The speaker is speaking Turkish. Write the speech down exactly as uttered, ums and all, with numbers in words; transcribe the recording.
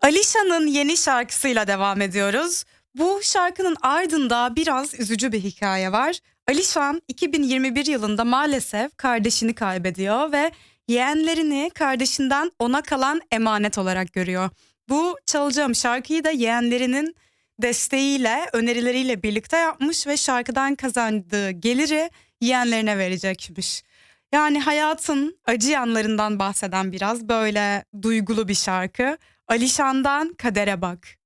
Alişan'ın yeni şarkısıyla devam ediyoruz. Bu şarkının ardında biraz üzücü bir hikaye var. Alişan iki bin yirmi bir yılında maalesef kardeşini kaybediyor ve yeğenlerini kardeşinden ona kalan emanet olarak görüyor. Bu çalacağım şarkıyı da yeğenlerinin desteğiyle, önerileriyle birlikte yapmış ve şarkıdan kazandığı geliri yeğenlerine verecekmiş. Yani hayatın acı yanlarından bahseden biraz böyle duygulu bir şarkı. Alişan'dan Kadere Bak.